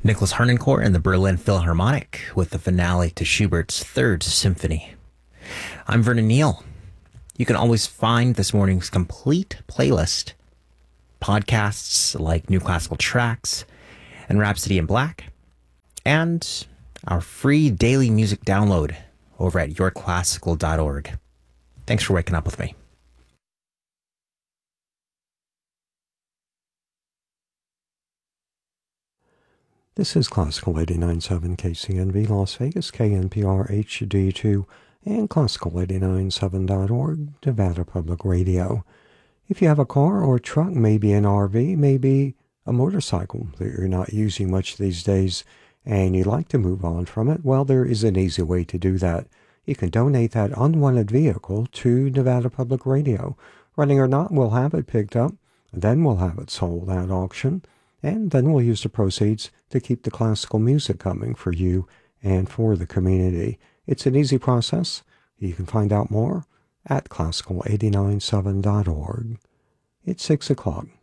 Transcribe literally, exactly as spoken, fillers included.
Nicholas Harnoncourt and the Berlin Philharmonic with the finale to Schubert's Third Symphony. I'm Vernon Neal. You can always find this morning's complete playlist, podcasts like New Classical Tracks and Rhapsody in Black, and our free daily music download over at your classical dot org. Thanks for waking up with me. This is Classical eighty-nine point seven K C N V Las Vegas, K N P R H D two, and Classical eighty-nine point seven dot org, Nevada Public Radio. If you have a car or a truck, maybe an R V, maybe a motorcycle that you're not using much these days, and you'd like to move on from it, well, there is an easy way to do that. You can donate that unwanted vehicle to Nevada Public Radio. Running or not, we'll have it picked up, then we'll have it sold at auction, and then we'll use the proceeds to keep the classical music coming for you and for the community. It's an easy process. You can find out more at classical eighty-nine point seven dot org. It's six o'clock.